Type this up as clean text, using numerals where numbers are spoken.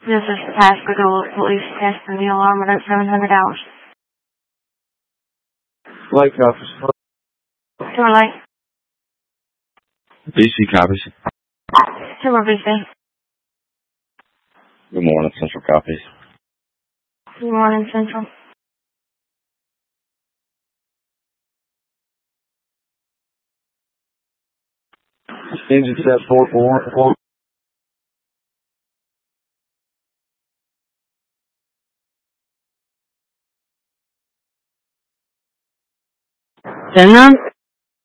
This is Pascagoula Police testing the alarm at $700. Lake office. Tour Lake. BC copies. Tour BC. Good morning, Central copies. Good morning, Central. Engine set 4. Send them.